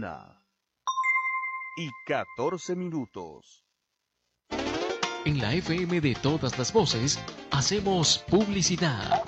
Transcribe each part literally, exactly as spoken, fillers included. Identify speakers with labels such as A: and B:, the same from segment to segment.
A: una y catorce minutos.
B: En la F M de todas las voces, hacemos publicidad.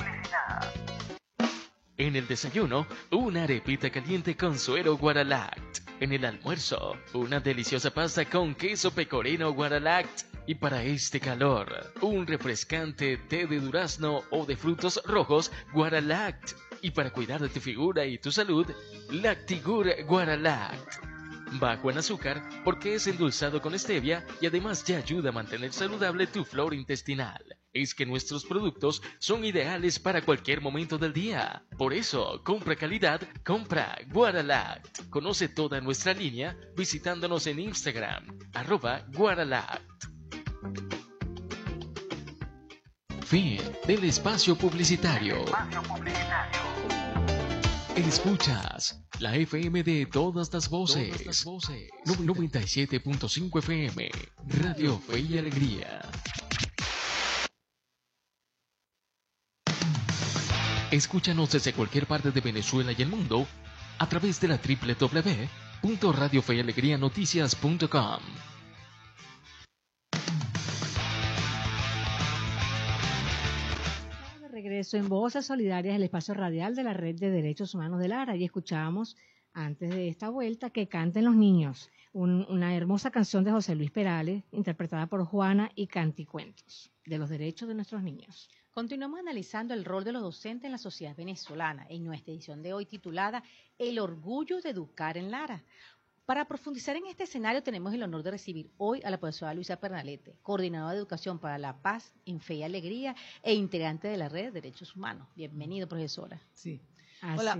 B: En el desayuno, una arepita caliente con suero Guaralact. En el almuerzo, una deliciosa pasta con queso pecorino Guaralact. Y para este calor, un refrescante té de durazno o de frutos rojos Guaralact. Y para cuidar de tu figura y tu salud, Lactigur Guaralact. Bajo en azúcar porque es endulzado con stevia y además ya ayuda a mantener saludable tu flora intestinal. Es que nuestros productos son ideales para cualquier momento del día. Por eso, compra calidad, compra Guaralact. Conoce toda nuestra línea visitándonos en Instagram, arroba Guaralact. Fin del espacio publicitario. Escuchas la F M de todas las voces. Todas las voces. noventa y siete punto cinco F M. Radio Fe y Alegría. Escúchanos desde cualquier parte de Venezuela y el mundo a través de la doble u doble u doble u punto radio fe y alegría noticias punto com.
C: Regreso en Voces Solidarias, el espacio radial de la Red de Derechos Humanos de Lara, y escuchábamos antes de esta vuelta Que canten los niños, un, una hermosa canción de José Luis Perales, interpretada por Juana y Canticuentos, de los derechos de nuestros niños.
D: Continuamos analizando el rol de los docentes en la sociedad venezolana, en nuestra edición de hoy titulada El orgullo de educar en Lara. Para profundizar en este escenario tenemos el honor de recibir hoy a la profesora Luisa Pernalete, coordinadora de Educación para la Paz en Fe y Alegría e integrante de la Red de Derechos Humanos. Bienvenida, profesora.
E: Sí.
C: Así.
E: Hola.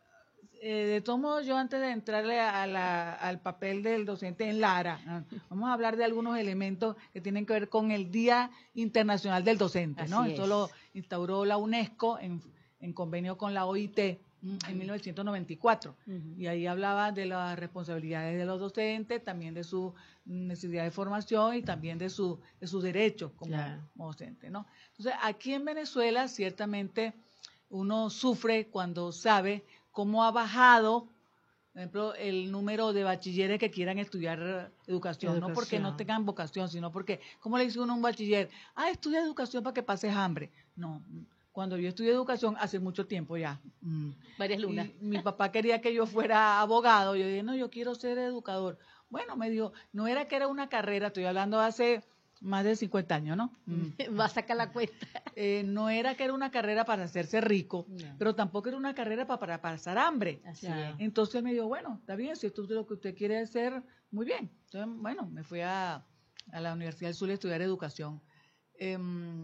E: Eh, de todos modos, yo antes de entrarle a la, al papel del docente en Lara, vamos a hablar de algunos elementos que tienen que ver con el Día Internacional del Docente, ¿no?
C: Así
E: Esto
C: es.
E: lo instauró la UNESCO en, en convenio con la O I T en mil novecientos noventa y cuatro, uh-huh. Y ahí hablaba de las responsabilidades de los docentes, también de su necesidad de formación y también de su de sus derechos como, claro. como docente, ¿no? Entonces, aquí en Venezuela ciertamente uno sufre cuando sabe cómo ha bajado, por ejemplo, el número de bachilleres que quieran estudiar educación, educación. No porque no tengan vocación, sino porque, ¿cómo le dice uno a un bachiller? Ah, estudia educación para que pases hambre. No. Cuando yo estudié educación, hace mucho tiempo ya. Mm.
D: Varias lunas.
E: Y mi papá quería que yo fuera abogado. Yo dije, no, yo quiero ser educador. Bueno, me dijo, no era que era una carrera, estoy hablando de hace más de cincuenta años, ¿no?
D: Mm. Va a sacar la cuenta.
E: Eh, no era que era una carrera para hacerse rico, no. Pero tampoco era una carrera para, para pasar hambre.
D: Así es.
E: Entonces me dijo, bueno, está bien, si esto es lo que usted quiere hacer, muy bien. Entonces, bueno, me fui a, a la Universidad del Zulia a estudiar educación. Eh,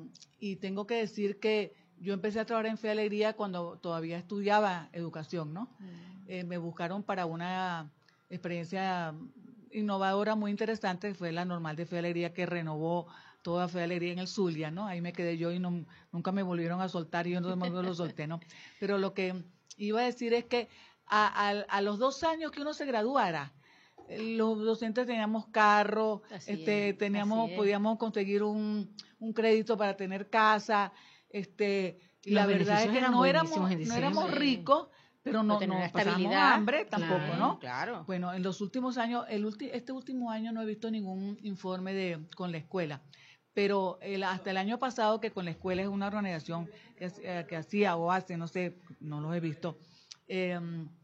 E: y tengo que decir que yo empecé a trabajar en Fe y Alegría cuando todavía estudiaba educación, ¿no? Mm. Eh, me buscaron para una experiencia innovadora muy interesante, fue la normal de Fe y Alegría que renovó toda Fe y Alegría en el Zulia, ¿no? Ahí me quedé yo y no, nunca me volvieron a soltar y yo no me lo solté, ¿no? Pero lo que iba a decir es que a, a, a los dos años que uno se graduara, los docentes teníamos carro,
D: así
E: este,
D: es,
E: teníamos, podíamos conseguir un, un crédito para tener casa. Este, y la verdad es que no éramos, no éramos ricos, pero no, no pasábamos hambre tampoco,
D: claro,
E: ¿no?
D: Claro.
E: Bueno, en los últimos años, el ulti, este último año no he visto ningún informe de con la escuela, pero el, hasta el año pasado, que con la escuela es una organización que, eh, que hacía o hace, no sé, no los he visto, eh,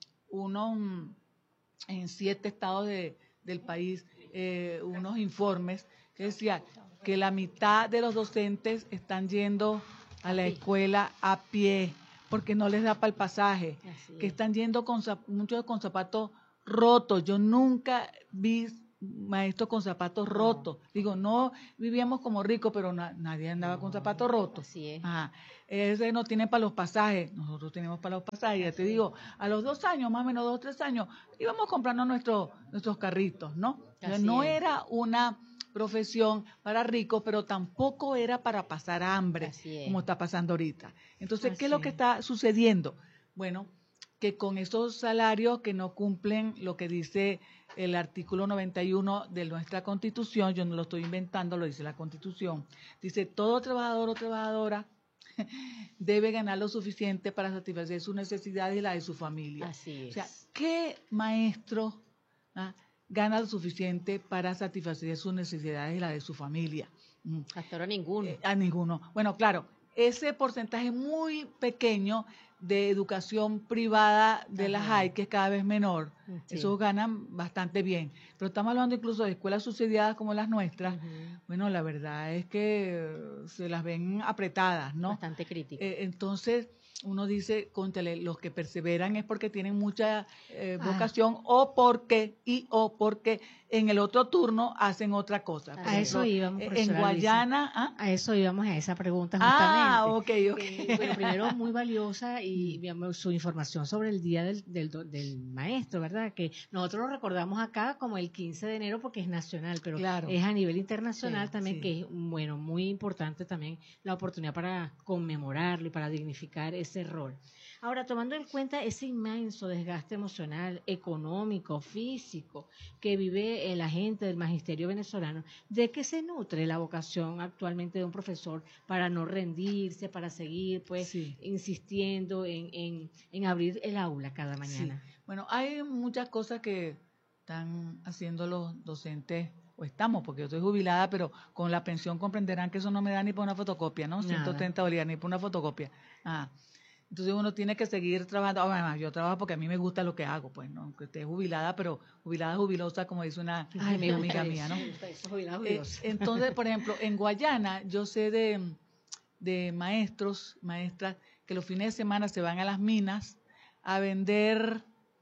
E: unos en siete estados de, del país, eh, unos informes que decía que la mitad de los docentes están yendo a la escuela a pie, porque no les da para el pasaje, así que están yendo con muchos con zapatos rotos. Yo nunca vi maestros con zapatos rotos. No. Digo, no vivíamos como ricos, pero na, nadie andaba no. con zapatos rotos.
D: Así es.
E: Ajá. Ese no tiene para los pasajes, nosotros tenemos para los pasajes. Ya te digo, a los dos años, más o menos dos o tres años, íbamos comprando nuestros nuestros carritos, ¿no? O sea, no es. Era una profesión para ricos, pero tampoco era para pasar hambre, como está pasando ahorita. Entonces, Así ¿qué es lo que está sucediendo? Bueno, que con esos salarios que no cumplen lo que dice el artículo noventa y uno de nuestra Constitución, yo no lo estoy inventando, lo dice la Constitución, dice, todo trabajador o trabajadora debe ganar lo suficiente para satisfacer sus necesidades y las de su familia.
D: Así es.
E: O sea, ¿qué maestro ¿ah? Gana lo suficiente para satisfacer sus necesidades y las de su familia. Mm.
D: Hasta ahora ninguno.
E: Eh, a ninguno. Bueno, claro, ese porcentaje muy pequeño de educación privada de las
D: Ajá.
E: hay, que es cada vez menor,
D: Sí.
E: esos ganan bastante bien. Pero estamos hablando incluso de escuelas subsidiadas como las nuestras.
D: Ujú.
E: Bueno, la verdad es que eh, se las ven apretadas, ¿no?
D: Bastante crítico.
E: Eh, entonces, uno dice, cónchale, los que perseveran es porque tienen mucha eh,
C: Ah.
E: vocación o porque, y o porque en el otro turno hacen otra cosa. Por
C: A eso
E: ejemplo,
C: íbamos,
E: eh,
C: profesora
E: En Guayana... ¿ah?
C: A eso íbamos, a esa pregunta justamente.
E: Ah, ok, ok.
C: Eh, bueno, primero muy valiosa y digamos, su información sobre el Día del, del, do- del Maestro, ¿verdad? Que nosotros lo recordamos acá como el quince de enero porque es nacional, pero
E: Claro.
C: es a nivel internacional
E: Sí,
C: también,
E: sí.
C: que es, bueno, muy importante también la oportunidad para conmemorarlo y para dignificar ese rol. Ahora, tomando en cuenta ese inmenso desgaste emocional, económico, físico que vive eh, la gente del magisterio venezolano, ¿de qué se nutre la vocación actualmente de un profesor para no rendirse, para seguir pues
E: Sí.
C: insistiendo en, en, en abrir el aula cada
E: Sí.
C: mañana?
E: Bueno, hay muchas cosas que están haciendo los docentes, o estamos, porque yo estoy jubilada, pero con la pensión comprenderán que eso no me da ni para una fotocopia, ¿no?
C: Nada.
E: ciento treinta bolívares, ni para una fotocopia. Ah. Entonces uno tiene que seguir trabajando. Ah, bueno, yo trabajo porque a mí me gusta lo que hago, pues, ¿no? Aunque esté jubilada, pero jubilada, jubilosa, como dice una
C: Ay, me
E: amiga
C: gusta
E: mía,
C: eso,
E: ¿no?
C: me gusta eso, jubilado,
E: Eh,
C: jubiloso.
E: entonces, por ejemplo, en Guayana, yo sé de, de maestros, maestras, que los fines de semana se van a las minas a vender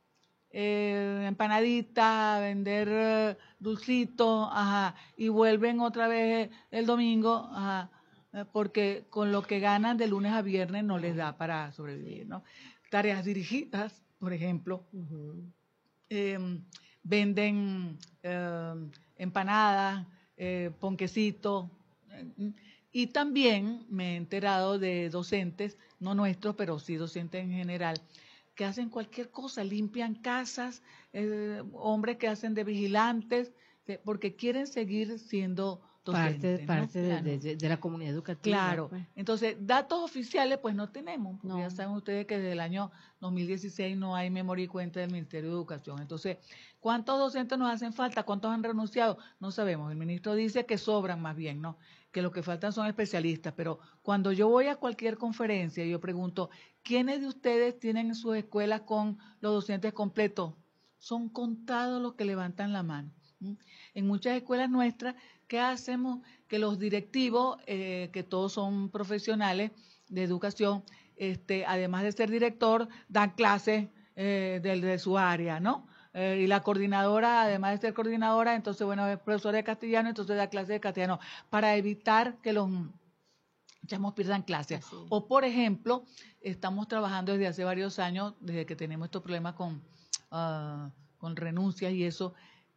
E: eh, empanaditas, a vender eh, dulcitos, ajá, y vuelven otra vez el domingo, ajá, eh, porque con lo que ganan de lunes a viernes no les da para sobrevivir, ¿no? Tareas dirigidas, por ejemplo,
C: Ujú.
E: eh, venden eh, empanadas, eh, ponquecitos, eh, y también me he enterado de docentes, no nuestros, pero sí docentes en general, que hacen cualquier cosa, limpian casas, eh, hombres que hacen de vigilantes, que- porque quieren seguir siendo docentes.
C: Parte,
E: ¿no?
C: parte de,
D: Claro.
C: de- de- de la comunidad educativa.
E: Claro,
C: pues.
E: entonces datos oficiales pues no tenemos, porque
D: No.
E: ya saben ustedes que desde el año dos mil dieciséis no hay memoria y cuenta del Ministerio de Educación. Entonces, ¿cuántos docentes nos hacen falta? ¿Cuántos han renunciado? No sabemos. El ministro dice que sobran más bien, ¿no? Que lo que faltan son especialistas, pero cuando yo voy a cualquier conferencia, yo pregunto, ¿quiénes de ustedes tienen sus escuelas con los docentes completos? Son contados los que levantan la mano. ¿m? En muchas escuelas nuestras, ¿qué hacemos? Que los directivos, eh, que todos son profesionales de educación, este, además de ser director, dan clases eh, de, de su área, ¿no? Eh, y la coordinadora, además de ser coordinadora, entonces, bueno, es profesora de castellano, entonces da clases de castellano, para evitar que los chamos pierdan clases.
D: Así es.
E: O, por ejemplo, estamos trabajando desde hace varios años, desde que tenemos estos problemas con, ah, con renuncias y eso,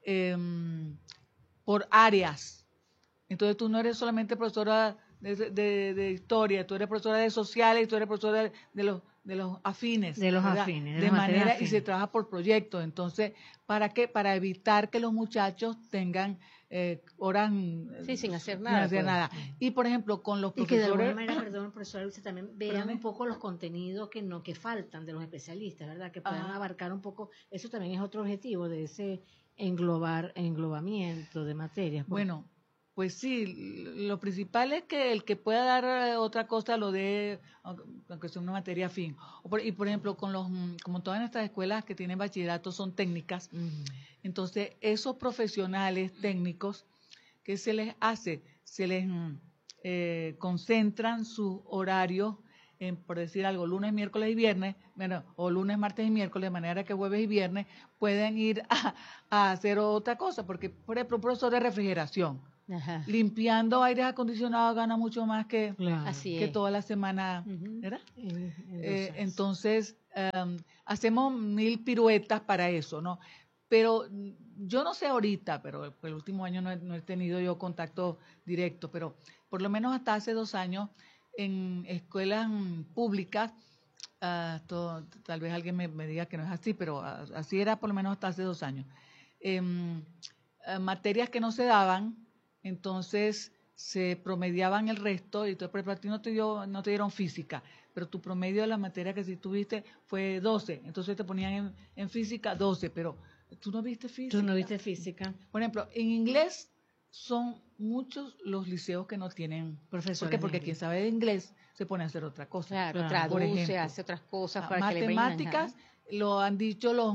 E: em, por áreas. Entonces tú no eres solamente profesora de, de- de historia, tú eres profesora de sociales y tú eres profesora de, de los de los afines.
C: De los
E: ¿verdad?
C: afines, de
E: De,
C: las materias
E: manera, y
C: afines.
E: se trabaja por proyectos. Entonces, ¿para qué? Para evitar que los muchachos tengan eh, horas
D: Sí, sin hacer
E: sin
D: nada,
E: hacer
D: pues.
E: nada. Y por ejemplo, con los
C: Y que de alguna
E: profesores.
C: manera, perdón, profesora Luisa, también vean
E: Perdone.
C: un poco los contenidos que no que faltan de los especialistas, ¿verdad? Que puedan
E: Ajá.
C: abarcar un poco, eso también es otro objetivo de ese englobar, englobamiento de materias. pues.
E: Bueno, pues sí, lo principal es que el que pueda dar eh, otra cosa lo dé, aunque aunque sea una materia afín. O por- y por ejemplo, con los, mm, como todas nuestras escuelas que tienen bachillerato son técnicas,
C: Ujú.
E: entonces esos profesionales técnicos, ¿qué se les hace? Se les mm, eh, concentran sus horarios en, por decir algo, lunes, miércoles y viernes, bueno, o lunes, martes y miércoles, de manera que jueves y viernes pueden ir a, a hacer otra cosa, porque, por ejemplo, un profesor de refrigeración,
D: Ajá.
E: limpiando aires acondicionados gana mucho más que,
C: Claro.
D: Así
E: que
D: es.
E: toda la semana,
D: Ujú.
E: ¿verdad?
C: En- en dos
E: Eh,
C: años.
E: entonces, em, hacemos mil piruetas para eso, ¿no? Pero mm, yo no sé ahorita, pero el, el último año no he, no he tenido yo contacto directo, pero por lo menos hasta hace dos años en escuelas mm, públicas, ah, to- tal vez alguien me, me diga que no es así, pero ah, así era por lo menos hasta hace dos años. Em, eh, materias que no se daban, entonces se promediaban el resto, y entonces, por ejemplo, a ti no te, dio, no te dieron física, pero tu promedio de la materia que sí tuviste fue doce, entonces te ponían en, en física doce, pero ¿Tú no viste física?
C: Tú no viste física.
E: Por ejemplo, en inglés son muchos los liceos que no tienen
C: Profesores
E: ¿Por qué?
C: de
E: Porque
C: inglés.
E: quien sabe de inglés se pone a hacer otra cosa.
D: Claro,
C: Claro,
D: traduce,
E: por ejemplo.
D: hace otras cosas
E: Ah,
D: para que le brindan,
E: matemáticas,
D: ajá.
E: lo han dicho los,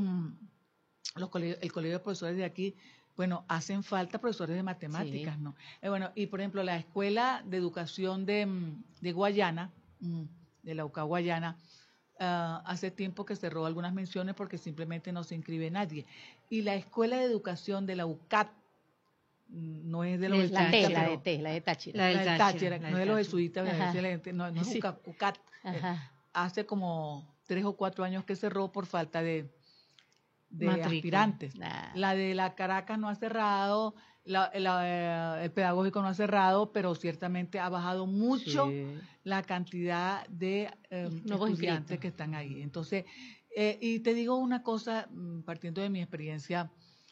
E: los colegios, el colegio de profesores de aquí, bueno, hacen falta profesores de matemáticas,
D: Sí.
E: ¿no? Eh, bueno, y por ejemplo, la Escuela de Educación de, mm, de Guayana, mm, de la U C A Guayana, ah, hace tiempo que cerró algunas menciones porque simplemente no se inscribe nadie. Y la Escuela de Educación de la U C A T, mm, no es de los
C: Del
D: La T,
E: jesuitas,
D: la de
E: pero-
D: T, la de Táchira.
C: La del
E: la del
C: Táchira,
E: Táchira,
C: la
E: no
C: del
E: es de los
C: Táchira.
E: jesuitas,
D: Ajá.
E: no, no es
D: Sí.
E: U C A T, U C A T, eh,
D: Ajá.
E: hace como tres o cuatro años que cerró por falta de, de
C: Matrícula.
E: aspirantes.
D: Nah.
E: La de la Caracas no ha cerrado, la, la, eh, el pedagógico no ha cerrado, pero ciertamente ha bajado mucho
D: Sí.
E: la cantidad de eh,
D: Nuevos
E: estudiantes
D: inscritos.
E: que están ahí. Entonces, eh, y te digo una cosa, mm, partiendo de mi experiencia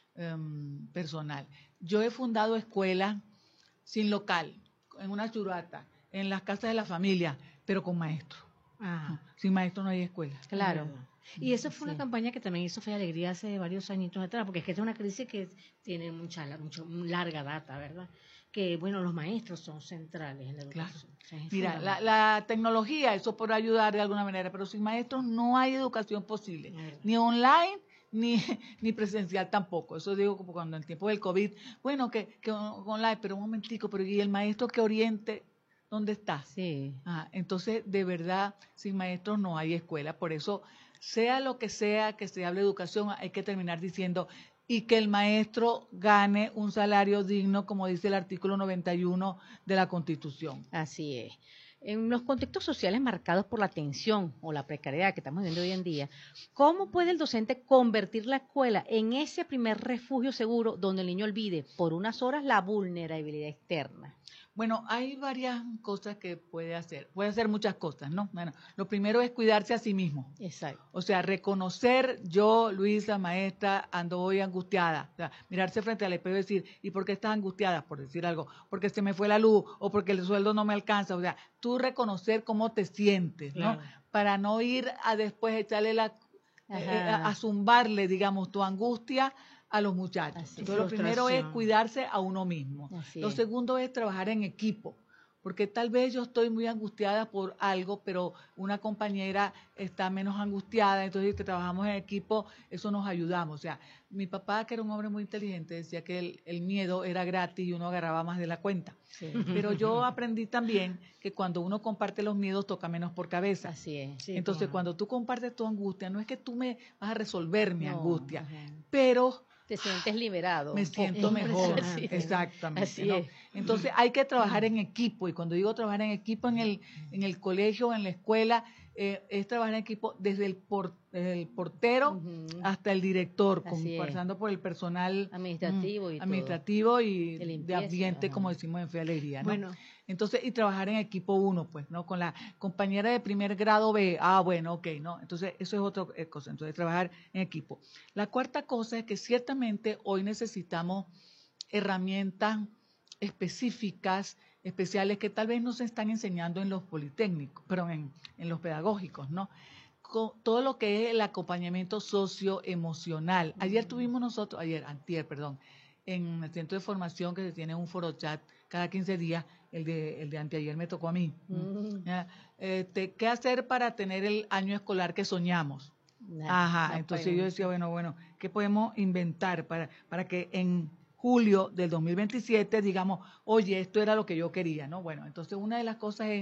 E: em, personal. Yo he fundado escuelas sin local, en una churata, en las casas de la familia, pero con maestros.
C: Ajá.
E: Sin maestros no hay escuela.
D: Claro.
C: Y esa fue una
D: Sí.
C: campaña que también hizo Fe y Alegría hace varios añitos atrás, porque es que esta es una crisis que tiene mucha, mucho, larga data, ¿verdad? Que, bueno, los maestros son centrales en la
E: Claro.
C: educación. O sea, es
E: Mira, la,
C: fundamental.
E: la tecnología, eso puede ayudar de alguna manera, pero sin maestros no hay educación posible,
C: Verdad.
E: ni online, ni, ni presencial tampoco. Eso digo como cuando en el tiempo del COVID, bueno, que, que online, pero un momentico, pero ¿y el maestro que oriente dónde está?
D: Sí.
E: Ah, entonces, de verdad, sin maestros no hay escuela. Por eso, sea lo que sea que se hable de educación, hay que terminar diciendo y que el maestro gane un salario digno, como dice el artículo noventa y uno de la Constitución.
D: Así es. En los contextos sociales marcados por la tensión o la precariedad que estamos viendo hoy en día, ¿cómo puede el docente convertir la escuela en ese primer refugio seguro donde el niño olvide por unas horas la vulnerabilidad externa?
E: Bueno, hay varias cosas que puede hacer. Puede hacer muchas cosas, ¿no? Bueno, lo primero es cuidarse a sí mismo.
D: Exacto.
E: O sea, reconocer, yo, Luisa, maestra, ando hoy angustiada. O sea, mirarse frente al espejo y decir, ¿y por qué estás angustiada? Por decir algo, porque se me fue la luz o porque el sueldo no me alcanza. O sea, tú reconocer cómo te sientes, ¿no?
C: Claro.
E: Para no ir a después echarle la,
D: Ajá.
E: eh, a, a zumbarle, digamos, tu angustia a los muchachos.
D: Así.
E: Entonces, lo primero es
C: Frustración.
E: cuidarse a uno mismo.
D: Así
E: Lo
D: es.
E: segundo es trabajar en equipo, porque tal vez yo estoy muy angustiada por algo, pero una compañera está menos angustiada, entonces si trabajamos en equipo, eso nos ayudamos. O sea, mi papá, que era un hombre muy inteligente, decía que el, el miedo era gratis y uno agarraba más de la cuenta.
D: Sí.
E: Pero yo aprendí también que cuando uno comparte los miedos, toca menos por cabeza.
D: Así es.
C: Sí,
E: Entonces,
C: claro.
E: cuando tú compartes tu angustia, no es que tú me vas a resolver mi
D: No,
E: angustia,
D: ajá.
E: pero
D: Te sientes liberado.
E: me
D: un poco.
E: siento
C: es
E: mejor.
C: impresionante.
E: Exactamente.
D: Así
E: ¿no?
D: es.
E: Entonces hay que trabajar en equipo, y cuando digo trabajar en equipo en el, en el colegio, en la escuela, eh, es trabajar en equipo desde el, por, desde el portero
D: Ujú.
E: hasta el director, con-
D: Así es.
E: pasando por el personal
D: Administrativo
E: mm,
D: y todo.
E: administrativo y
D: De
E: de,
D: limpieza,
E: ambiente,
D: ajá.
E: como decimos en Fe y Alegría, ¿no?
C: Bueno,
E: Entonces, y trabajar en equipo uno, pues, ¿no? Con la compañera de primer grado B, ah, bueno, ok, ¿no? Entonces, eso es otra eh, cosa, entonces, trabajar en equipo. La cuarta cosa es que ciertamente hoy necesitamos herramientas específicas, especiales, que tal vez no se están enseñando en los politécnicos, pero en, en los pedagógicos, ¿no? Con todo lo que es el acompañamiento socioemocional. Ayer tuvimos nosotros, ayer, antier, perdón, en el centro de formación que se tiene un foro chat cada quince días, el de, el de anteayer me tocó a mí.
D: Mm.
E: ¿Ya? Este, ¿qué hacer para tener el año escolar que soñamos?
D: Nah,
E: Ajá,
D: no
E: entonces
D: pueden.
E: yo decía, bueno, bueno, ¿qué podemos inventar para, para que en julio del dos mil veintisiete digamos, oye, esto era lo que yo quería, ¿no? Bueno, entonces una de las cosas es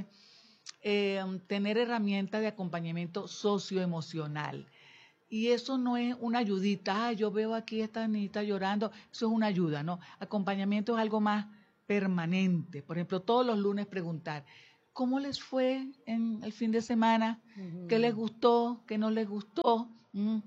E: eh, tener herramientas de acompañamiento socioemocional. Y eso no es una ayudita, ah, yo veo aquí a esta niñita llorando, eso es una ayuda, ¿no? Acompañamiento es algo más permanente. Por ejemplo, todos los lunes preguntar, ¿cómo les fue en el fin de semana?
D: Ujú.
E: ¿Qué les gustó? ¿Qué no les gustó? ¿Mm?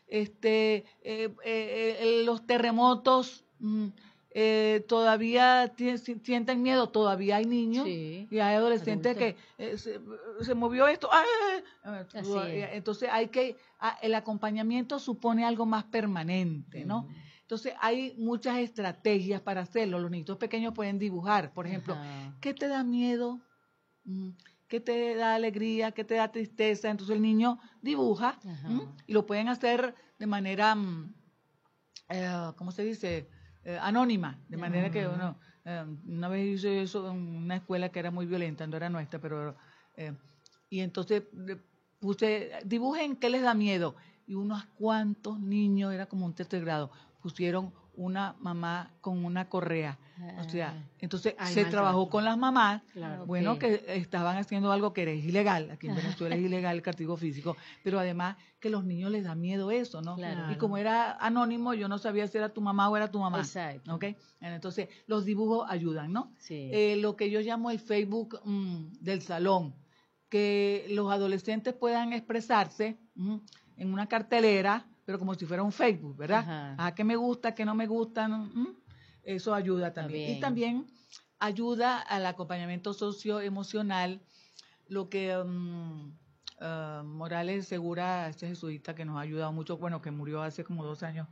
E: Este, eh, eh, eh, los terremotos, ¿mm? eh, todavía ti- si- sienten miedo, todavía hay niños
D: Sí.
E: y hay adolescentes
D: Adultos.
E: que eh, se, se movió esto, ¡ay!
D: Así es.
E: Entonces hay que, ah, el acompañamiento supone algo más permanente, ¿no?
D: Ujú.
E: Entonces hay muchas estrategias para hacerlo. Los niños pequeños pueden dibujar, por ejemplo,
D: Ajá.
E: ¿qué te da miedo? Mm, ¿Qué te da alegría? ¿Qué te da tristeza? Entonces el niño dibuja,
D: Ajá.
E: ¿m? Y lo pueden hacer de manera mm, eh, ¿cómo se dice? Eh, anónima, de manera que uno, eh, una vez hice eso en una escuela que era muy violenta, no era nuestra, pero, eh, y entonces eh, puse, dibujen qué les da miedo, y unos cuantos niños, era como un tercer grado, pusieron una mamá con una correa, o sea, entonces
C: Ay,
E: se
C: maltrato.
E: trabajó con las mamás,
C: Claro.
E: bueno,
D: Ok.
E: que estaban haciendo algo que era ilegal, aquí en Venezuela es ilegal el castigo físico, pero además que los niños les da miedo eso, ¿no?
D: Claro.
E: Y como era anónimo, yo no sabía si era tu mamá o era tu mamá.
D: Exacto.
E: ¿Ok? Entonces, los dibujos ayudan, ¿no?
D: Sí.
E: Eh, lo que yo llamo el Facebook mm, del salón, que los adolescentes puedan expresarse mm, en una cartelera, pero como si fuera un Facebook, ¿verdad?
D: Ajá.
E: Ah, ¿qué me gusta, qué no me gusta? Mm, eso ayuda también.
D: bien.
E: Y también ayuda al acompañamiento socioemocional, lo que mm, ah, Morales Segura, este jesuita que nos ha ayudado mucho, bueno, que murió hace como dos años,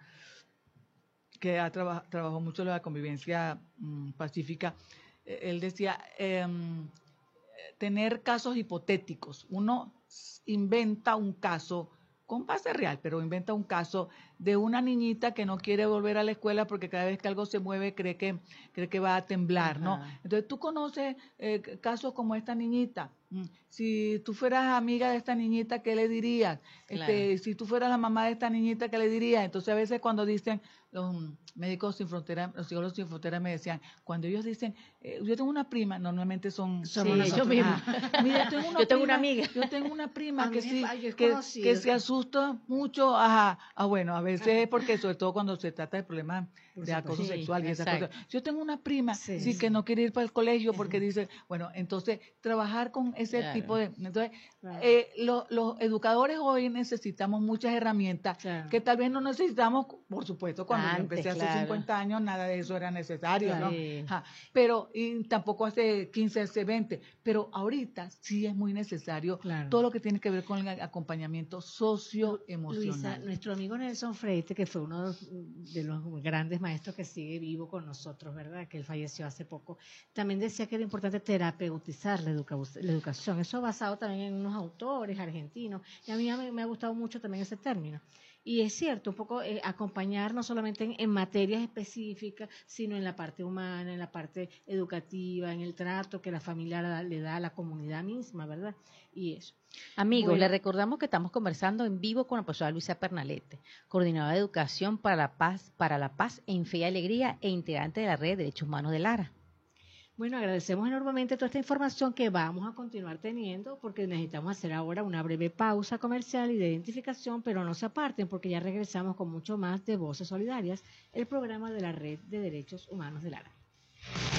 E: que ha traba- trabajado mucho en la convivencia mm, pacífica, eh, él decía, em, tener casos hipotéticos. Uno s- inventa un caso con base real, pero inventa un caso de una niñita que no quiere volver a la escuela porque cada vez que algo se mueve cree que, cree que va a temblar, ¿no?
D: Ajá.
E: Entonces tú conoces eh, c- casos como esta niñita. Mm, Si tú fueras amiga de esta niñita, ¿qué le dirías? Este,
D: Claro.
E: si tú fueras la mamá de esta niñita, ¿qué le dirías? Entonces a veces cuando dicen, los mm, médicos sin fronteras, los psicólogos sin fronteras me decían, cuando ellos dicen, eh, yo tengo una prima, normalmente son...
C: Somos
D: Sí,
C: nosotros.
D: yo misma.
E: Ah, mire, tengo una
D: Yo tengo una
E: prima-
D: amiga.
E: Yo tengo una prima
C: A
E: que
C: mí,
E: sí,
C: ay, yo he
E: que,
C: conocido.
E: que se asusta mucho. Ajá. Ah, bueno, a veces es porque, sobre todo cuando se trata de problemas
C: Por
E: de acoso
D: supuesto. Sí,
E: sexual y esas
D: exacto.
E: cosas. Yo tengo una prima,
C: Sí,
E: sí,
C: sí.
E: que no quiere ir para el colegio porque dice, bueno, entonces trabajar con ese
D: Claro.
E: tipo de... Entonces,
C: Claro.
E: eh, lo- los educadores hoy necesitamos muchas herramientas
C: Claro.
E: que tal vez no necesitamos, por supuesto, cuando yo
D: Antes,
E: empecé hace
D: claro.
E: cincuenta años, nada de eso era necesario,
C: Claro.
E: ¿no?
D: Sí.
E: Ajá. Pero y tampoco hace quince, hace veinte, pero ahorita sí es muy necesario
C: Claro.
E: todo lo que tiene que ver con el acompañamiento
C: Luisa,
E: socioemocional.
C: nuestro amigo Nelson Freite, que fue uno de los grandes maestros que sigue vivo con nosotros, ¿verdad? Que él falleció hace poco, también decía que era importante terapeutizar la, educa la educación. Eso basado también en unos autores argentinos. Y a mí me, me ha gustado mucho también ese término. Y es cierto, un poco eh, acompañar no solamente en, en materias específicas, sino en la parte humana, en la parte educativa, en el trato que la familia la- le da a la comunidad misma, ¿verdad? Y eso.
D: Amigos,
C: Bueno.
D: les recordamos que estamos conversando en vivo con la profesora Luisa Pernalete, coordinadora de educación para la paz, para la paz en fe y alegría e integrante de la red de derechos humanos de Lara.
C: Bueno, agradecemos enormemente toda esta información que vamos a continuar teniendo porque necesitamos hacer ahora una breve pausa comercial y de identificación, pero no se aparten porque ya regresamos con mucho más de Voces Solidarias, el programa de la Red de Derechos Humanos de Lara.